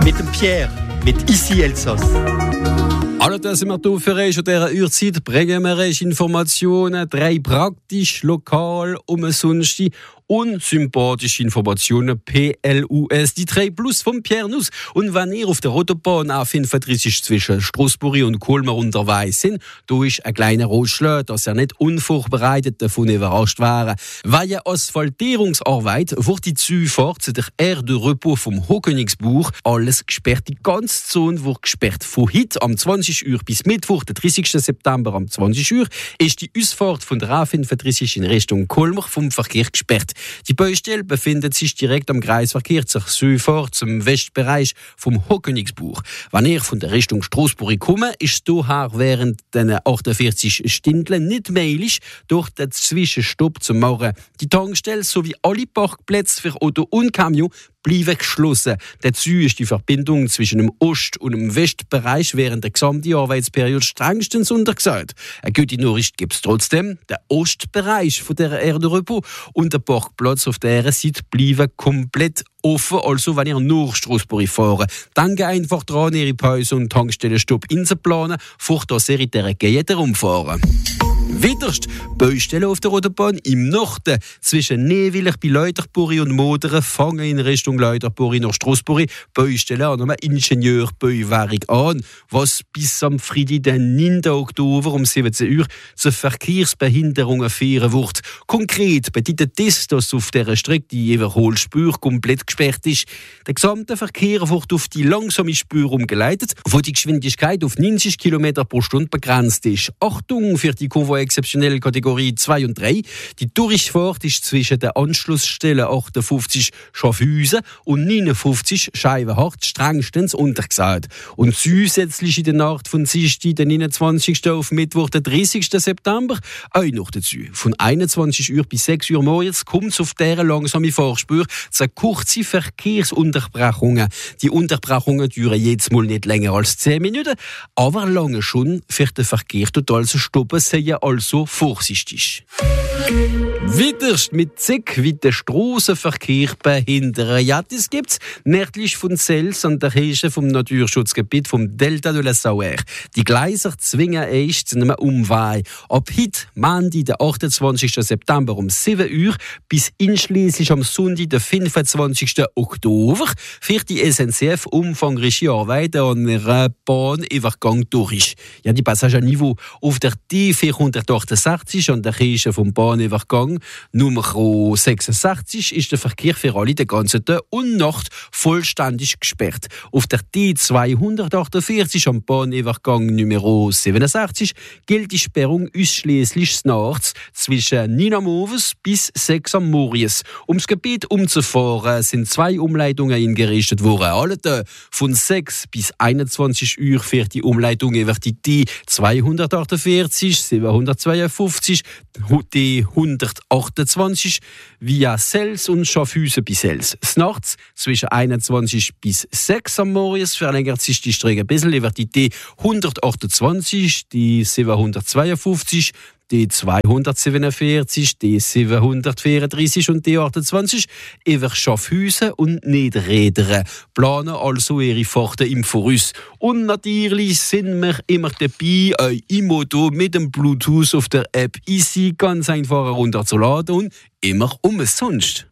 mit dem Pierre, mit Ici Elsass. Hallo, da sind wir hier für euch. An dieser Uhrzeit bringen wir euch Informationen, 3 praktisch, lokal, umsonst und sympathische Informationen, PLUS, die 3 Plus von Pierre Nuss. Und wenn ihr auf der Autobahn A35 zwischen Strassburg und Colmar unterwegs sind, da ist ein kleiner Rotschlag, dass ihr nicht unvorbereitet davon überrascht wäre. Weil eine Asphaltierungsarbeit wird die Zufahrt zu der Aire de Repos vom Hohkönigsbuch alles gesperrt. Die ganze Zone wird gesperrt. Von heute am 20 Uhr bis Mittwoch, der 30. September am 20 Uhr, ist die Ausfahrt von der A35 in Richtung Colmar vom Verkehr gesperrt. Die Baustelle befindet sich direkt am Kreisverkehr zur Zufahrt zum Westbereich vom Hohkönigsbuch. Wenn ihr von der Richtung Strassburg kommt, ist daher während den 48 Stunden nicht möglich, durch den Zwischenstopp zu machen. Die Tankstelle sowie alle Parkplätze für Auto und Camion bleiben geschlossen. Dazu ist die Verbindung zwischen dem Ost- und dem Westbereich während der gesamten Arbeitsperiode strengstens untergesagt. Eine gute Nachricht gibt es trotzdem. Der Ostbereich von der Aire de Repos und der Parkplatz auf dieser Seite bleiben komplett offen, also wenn ihr nach Strassburg fahrt. Denkt einfach daran, ihre Pause und Tankstellenstopp einzuplanen, vor dass ihr in dieser Gegend herumfahren. Widerst Baustellen auf der Autobahn im Norden zwischen Newillich bei Leuterburi und Modern fangen in Richtung Leuterburi nach Strassburg Baustellen an einem Ingenieurbauwerk an, was bis am Freitag, den 9. Oktober um 17 Uhr zu Verkehrsbehinderungen führen wird. Konkret bedeutet das, dass auf dieser Strecke die Überholspur komplett gesperrt ist. Der gesamte Verkehr wird auf die langsame Spur umgeleitet, wo die Geschwindigkeit auf 90 km pro Stunde begrenzt ist. Achtung für die Konvoi exceptionell Kategorie 2 und 3. Die Durchfahrt ist zwischen den Anschlussstellen 58 Schaffhausen und 59 Scheibenhardt strengstens untergesagt. Und zusätzlich in der Nacht von Dienstag, den 29. auf Mittwoch, den 30. September, auch noch dazu. Von 21 Uhr bis 6 Uhr morgens kommt es auf dieser langsamen Fahrspur zu kurzen Verkehrsunterbrechungen. Die Unterbrechungen dauern jetzt mal nicht länger als 10 Minuten, aber lange schon für den Verkehr total zu stoppen, seien also vorsichtig. Widerst mit Zick wie der Strassenverkehr behindern. Ja, das gibt's nördlich von Sels an der Hesche vom Naturschutzgebiet vom Delta de la Sauer. Die Gleiser zwingen euch zu einem Umweg. Ab heute, Montag, der 28. September um 7 Uhr bis einschließlich am Sonntag, der 25. Oktober, führt die SNCF umfangreiche Arbeiten an einer Bahnübergang durch. Ja, die Passagerniveau auf der D468 an der Hesche vom Bahnübergang Nummer 66 ist der Verkehr für alle den ganzen Tag und Nacht vollständig gesperrt. Auf der D248 am Bahnübergang Nummer 67 gilt die Sperrung ausschließlich nachts zwischen 9 am Morgens bis 6 am Morgens. Um das Gebiet umzufahren sind 2 Umleitungen eingerichtet worden. Alle Tage von 6 bis 21 Uhr fährt die Umleitung über die D248, 752, D128 via Sels und Schaffhausen bis Sels. Nachts zwischen 21 bis 6 am Morgens verlängert sich die Strecke ein bisschen über die D128, die 752, die 247, die 734 und die 28 über Schaffhausen und Niederrädern. Planen also ihre Fahrten im Voraus. Und natürlich sind wir immer dabei, euch im Auto mit dem Bluetooth auf der App Easy ganz einfach herunterzuladen und immer umsonst.